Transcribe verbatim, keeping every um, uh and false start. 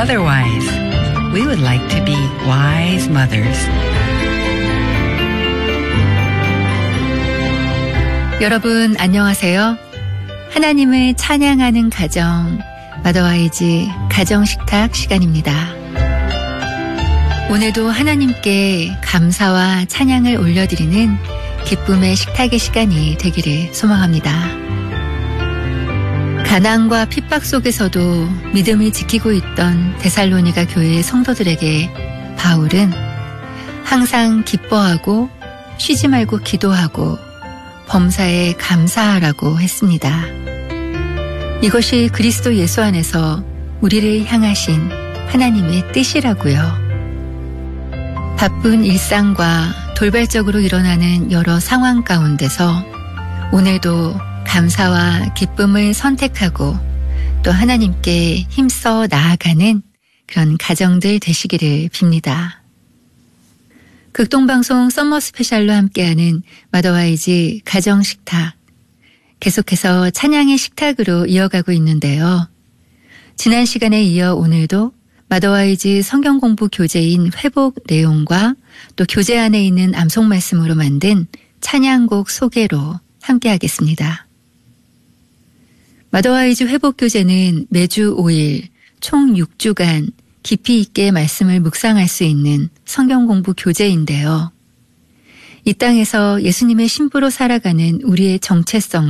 otherwise. We would like to be wise mothers. 여러분 안녕하세요. 하나님을 찬양하는 가정, 마더와이즈 가정식탁 시간입니다. 오늘도 하나님께 감사와 찬양을 올려드리는 기쁨의 식탁의 시간이 되기를 소망합니다. 가난과 핍박 속에서도 믿음을 지키고 있던 데살로니가 교회의 성도들에게 바울은 항상 기뻐하고 쉬지 말고 기도하고 범사에 감사하라고 했습니다. 이것이 그리스도 예수 안에서 우리를 향하신 하나님의 뜻이라고요. 바쁜 일상과 돌발적으로 일어나는 여러 상황 가운데서 오늘도 감사와 기쁨을 선택하고 또 하나님께 힘써 나아가는 그런 가정들 되시기를 빕니다. 극동방송 썸머 스페셜로 함께하는 마더와이즈 가정식탁, 계속해서 찬양의 식탁으로 이어가고 있는데요. 지난 시간에 이어 오늘도 마더와이즈 성경공부 교재인 회복 내용과 또 교재 안에 있는 암송 말씀으로 만든 찬양곡 소개로 함께하겠습니다. 마더와이즈 회복 교재는 매주 오 일, 총 육 주간 깊이 있게 말씀을 묵상할 수 있는 성경공부 교재인데요. 이 땅에서 예수님의 신부로 살아가는 우리의 정체성